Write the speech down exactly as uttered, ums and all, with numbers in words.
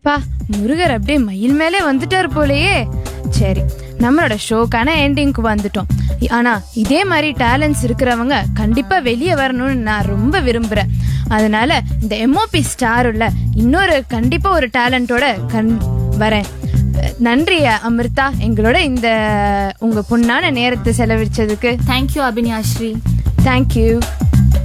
பா, முருகர் அப்படியே மயில் மேலே வந்துட்டார் போலயே. சரி, நம்மளோட ஷோக்கான எண்டிங்க்கு வந்துட்டோம். ஆனா இதே மாதிரி டேலண்ட்ஸ் இருக்கிறவங்க கண்டிப்பா வெளியே வரணும்னு நான் ரொம்ப விரும்புறேன். அதனால இந்த எம்ஓபி ஸ்டார்ல இன்னொரு கண்டிப்பா ஒரு டேலண்டோட கண் வரேன். நன்றி அமிர்தா, எங்களோட இந்த உங்க பொண்ணான நேரத்தை செலவிச்சதுக்கு. தேங்க்யூ அபினியாஸ்ரீ. தேங்க்யூ.